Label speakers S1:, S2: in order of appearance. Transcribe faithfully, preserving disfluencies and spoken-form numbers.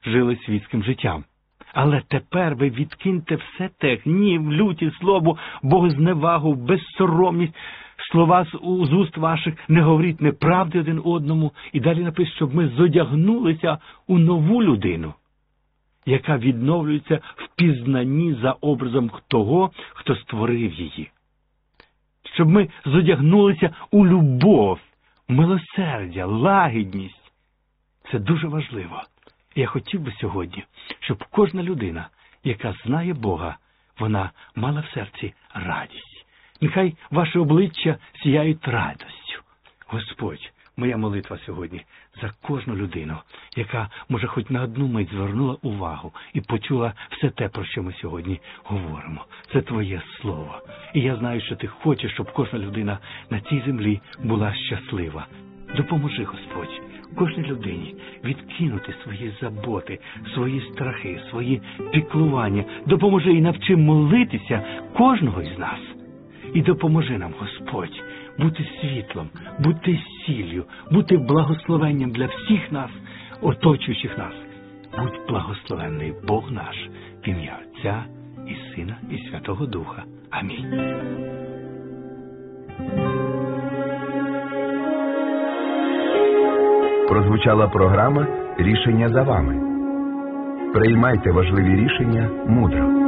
S1: жили світським життям. Але тепер ви відкиньте все те, гнів, лютість, злобу, богозневагу, безсоромність, слова з, з уст ваших, не говоріть неправди один одному. І далі написано, щоб ми зодягнулися у нову людину, яка відновлюється в пізнанні за образом того, хто створив її. Щоб ми зодягнулися у любов, милосердя, лагідність. Це дуже важливо. Я хотів би сьогодні, щоб кожна людина, яка знає Бога, вона мала в серці радість. Нехай ваші обличчя сіяють радістю. Господь, моя молитва сьогодні за кожну людину, яка, може, хоч на одну мить звернула увагу і почула все те, про що ми сьогодні говоримо. Це Твоє Слово. І я знаю, що Ти хочеш, щоб кожна людина на цій землі була щаслива. Допоможи, Господь, кожній людині відкинути свої заботи, свої страхи, свої піклування. Допоможи і навчи молитися кожного із нас. І допоможи нам, Господь, бути світлом, бути сіллю, бути благословенням для всіх нас, оточуючих нас. Будь благословенний Бог наш, в ім'я Отця і Сина і Святого Духа. Амінь.
S2: Прозвучала програма «Рішення за вами». Приймайте важливі рішення мудро.